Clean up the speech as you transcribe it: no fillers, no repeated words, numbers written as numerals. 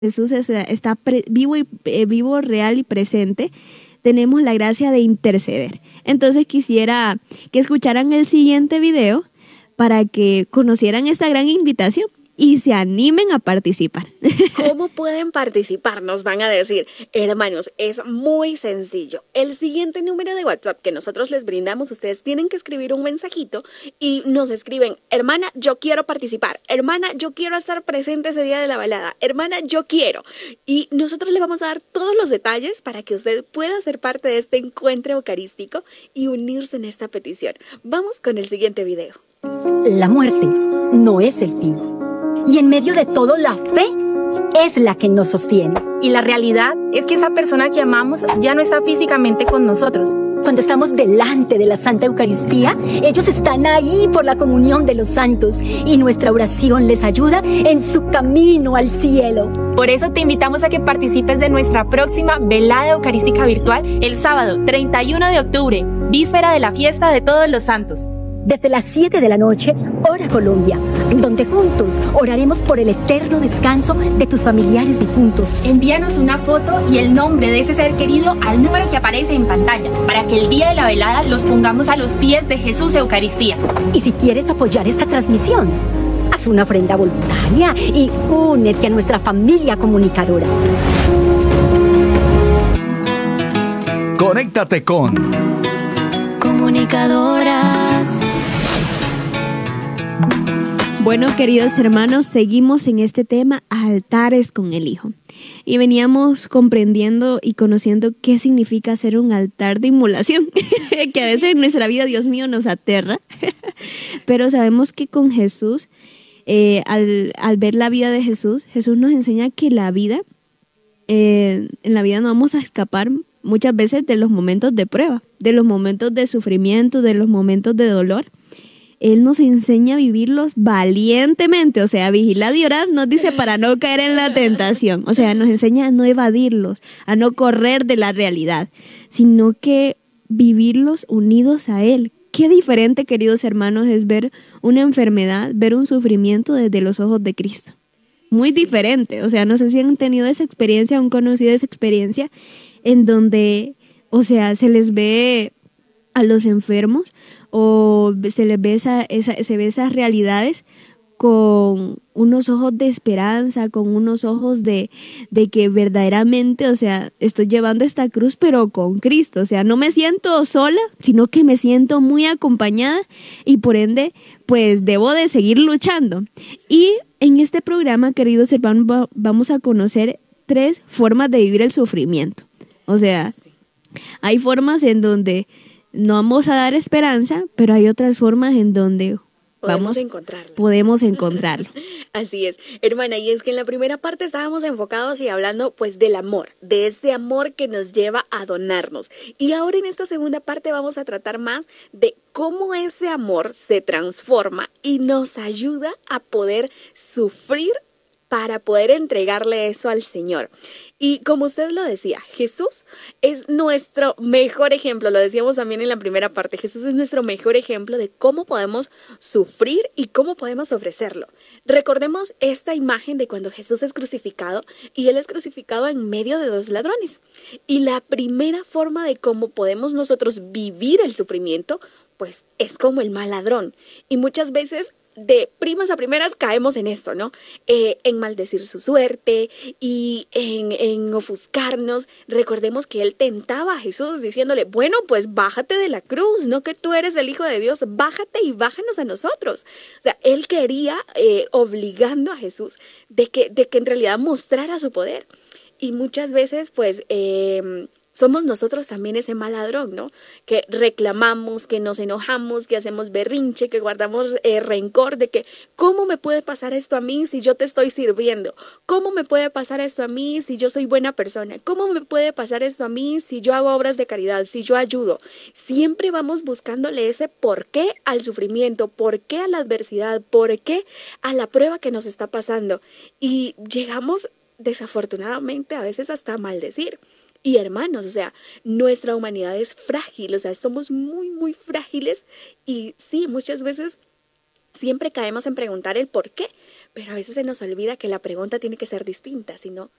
Jesús está vivo, real y presente, tenemos la gracia de interceder. Entonces quisiera que escucharan el siguiente video para que conocieran esta gran invitación y se animen a participar. ¿Cómo pueden participar? Nos van a decir. Hermanos, es muy sencillo. El siguiente número de WhatsApp que nosotros les brindamos, ustedes tienen que escribir un mensajito y nos escriben: hermana, yo quiero participar. Hermana, yo quiero estar presente ese día de la balada. Hermana, yo quiero. Y nosotros le vamos a dar todos los detalles para que usted pueda ser parte de este encuentro eucarístico y unirse en esta petición. Vamos con el siguiente video. La muerte no es el fin. Y en medio de todo, la fe es la que nos sostiene. Y la realidad es que esa persona que amamos ya no está físicamente con nosotros. Cuando estamos delante de la Santa Eucaristía, ellos están ahí por la comunión de los santos y nuestra oración les ayuda en su camino al cielo. Por eso te invitamos a que participes de nuestra próxima velada eucarística virtual el sábado 31 de octubre, víspera de la fiesta de todos los santos. Desde las 7 de la noche, hora Colombia, donde juntos oraremos por el eterno descanso de tus familiares difuntos. Envíanos una foto y el nombre de ese ser querido al número que aparece en pantalla, para que el día de la velada los pongamos a los pies de Jesús Eucaristía. Y si quieres apoyar esta transmisión, haz una ofrenda voluntaria y únete a nuestra familia comunicadora. Conéctate con Comunicadoras. Bueno, queridos hermanos, seguimos en este tema, altares con el Hijo. Y veníamos comprendiendo y conociendo qué significa ser un altar de inmolación, que a veces en nuestra vida, Dios mío, nos aterra. Pero sabemos que con Jesús, al ver la vida de Jesús, Jesús nos enseña que la vida, en la vida no vamos a escapar muchas veces de los momentos de prueba, de los momentos de sufrimiento, de los momentos de dolor. Él nos enseña a vivirlos valientemente, o sea, vigilar y orar nos dice para no caer en la tentación, o sea, nos enseña a no evadirlos, a no correr de la realidad, sino que vivirlos unidos a Él. Qué diferente, queridos hermanos, es ver una enfermedad, ver un sufrimiento desde los ojos de Cristo. Muy diferente, o sea, no sé si han tenido esa experiencia, han conocido esa experiencia en donde, o sea, se les ve a los enfermos o se les ve se ve esas realidades con unos ojos de esperanza, con unos ojos de que verdaderamente, o sea, estoy llevando esta cruz pero con Cristo, o sea, no me siento sola, sino que me siento muy acompañada y por ende, pues debo de seguir luchando. Y en este programa, queridos hermanos, vamos a conocer 3 formas de vivir el sufrimiento. O sea, hay formas en donde no vamos a dar esperanza, pero hay otras formas en donde podemos encontrarlo. Así es, hermana, y es que en la primera parte estábamos enfocados y hablando pues del amor, de ese amor que nos lleva a donarnos. Y ahora en esta segunda parte vamos a tratar más de cómo ese amor se transforma y nos ayuda a poder sufrir para poder entregarle eso al Señor. Y como usted lo decía, Jesús es nuestro mejor ejemplo, lo decíamos también en la primera parte, Jesús es nuestro mejor ejemplo de cómo podemos sufrir y cómo podemos ofrecerlo. Recordemos esta imagen de cuando Jesús es crucificado y Él es crucificado en medio de 2 ladrones. Y la primera forma de cómo podemos nosotros vivir el sufrimiento, pues es como el mal ladrón. Y muchas veces de primas a primeras caemos en esto, ¿no? En maldecir su suerte y en ofuscarnos. Recordemos que Él tentaba a Jesús diciéndole, bueno, pues bájate de la cruz, no que tú eres el Hijo de Dios, bájate y bájanos a nosotros. O sea, Él quería obligando a Jesús de que en realidad mostrara su poder. Y muchas veces, pues, somos nosotros también ese mal ladrón, ¿no? Que reclamamos, que nos enojamos, que hacemos berrinche, que guardamos rencor de que ¿cómo me puede pasar esto a mí si yo te estoy sirviendo? ¿Cómo me puede pasar esto a mí si yo soy buena persona? ¿Cómo me puede pasar esto a mí si yo hago obras de caridad, si yo ayudo? Siempre vamos buscándole ese por qué al sufrimiento, por qué a la adversidad, por qué a la prueba que nos está pasando. Y llegamos desafortunadamente a veces hasta a maldecir. Y hermanos, o sea, nuestra humanidad es frágil, o sea, somos muy, muy frágiles y sí, muchas veces siempre caemos en preguntar el por qué, pero a veces se nos olvida que la pregunta tiene que ser distinta, sino